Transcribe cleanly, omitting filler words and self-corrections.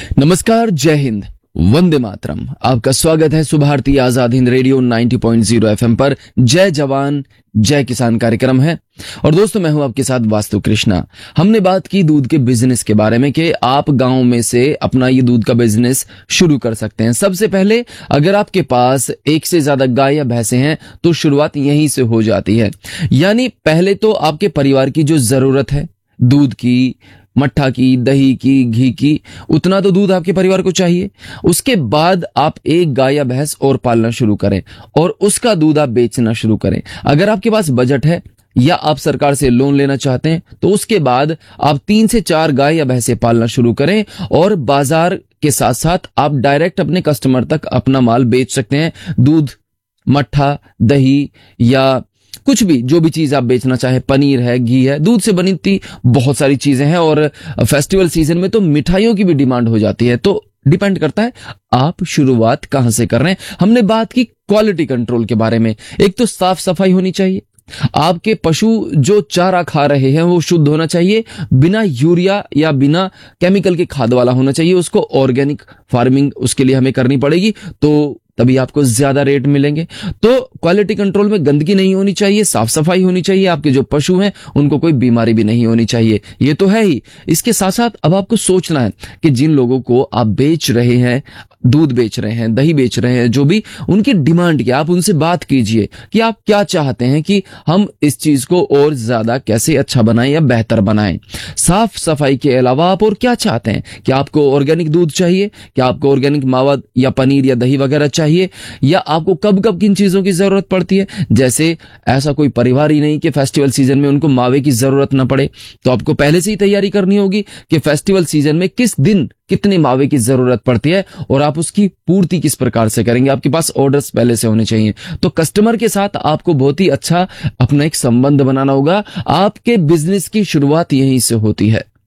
नमस्कार, जय हिंद, वंदे मातरम। आपका स्वागत है सुभारती आजाद हिंद रेडियो 90.0 एफएम पर। जय जवान जय किसान कार्यक्रम है। और दोस्तों, मैं हूं आपके साथ वास्तु कृष्णा। हमने बात की दूध के बिजनेस के बारे में कि आप गांव में से अपना ये दूध का बिजनेस शुरू कर सकते हैं। सबसे पहले अगर आपके पास एक से ज्यादा गाय या भैंसे हैं तो शुरुआत यहीं से हो जाती है। यानी पहले तो आपके परिवार की जो जरूरत है दूध की, मट्ठा की, दही की, घी की, उतना तो दूध आपके परिवार को चाहिए। उसके बाद आप एक गाय या भैंस और पालना शुरू करें और उसका दूध आप बेचना शुरू करें। अगर आपके पास बजट है या आप सरकार से लोन लेना चाहते हैं तो उसके बाद आप 3 से 4 गाय या भैंसे पालना शुरू करें और बाजार के साथ साथ आप डायरेक्ट अपने कस्टमर तक अपना माल बेच सकते हैं। दूध, मट्ठा, दही या कुछ भी, जो भी चीज आप बेचना चाहे, पनीर है, घी है, दूध से बनी थी बहुत सारी चीजें हैं। और फेस्टिवल सीजन में तो मिठाइयों की भी डिमांड हो जाती है। तो डिपेंड करता है आप शुरुआत कहां से कर रहे हैं। हमने बात की क्वालिटी कंट्रोल के बारे में। एक तो साफ सफाई होनी चाहिए। आपके पशु जो चारा खा रहे हैं वो शुद्ध होना चाहिए, बिना यूरिया या बिना केमिकल के खाद वाला होना चाहिए। उसको ऑर्गेनिक फार्मिंग उसके लिए हमें करनी पड़ेगी, तो तभी आपको ज्यादा रेट मिलेंगे। तो क्वालिटी कंट्रोल में गंदगी नहीं होनी चाहिए, साफ सफाई होनी चाहिए। आपके जो पशु हैं उनको कोई बीमारी भी नहीं होनी चाहिए। ये तो है ही। इसके साथ साथ अब आपको सोचना है कि जिन लोगों को आप बेच रहे हैं, दूध बेच रहे हैं, दही बेच रहे हैं, जो भी उनकी डिमांड क्या, आप उनसे बात कीजिए कि आप क्या चाहते हैं कि हम इस चीज को और ज्यादा कैसे अच्छा बनाएं या बेहतर बनाएं। साफ सफाई के अलावा आप और क्या चाहते हैं? क्या आपको ऑर्गेनिक दूध चाहिए? क्या आपको ऑर्गेनिक मावा या पनीर या दही वगैरह चाहिए? या आपको कब कब किन चीजों की जरूरत पड़ती है? जैसे ऐसा कोई परिवार ही नहीं कि फेस्टिवल सीजन में उनको मावे की जरूरत ना पड़े, तो आपको पहले से ही तैयारी करनी होगी कि फेस्टिवल सीजन में किस दिन कितने मावे की जरूरत पड़ती है और आप उसकी पूर्ति किस प्रकार से करेंगे। आपके पास ऑर्डर्स पहले से होने चाहिए। तो कस्टमर के साथ आपको बहुत ही अच्छा अपना एक संबंध बनाना होगा। आपके बिजनेस की शुरुआत यहीं से होती है।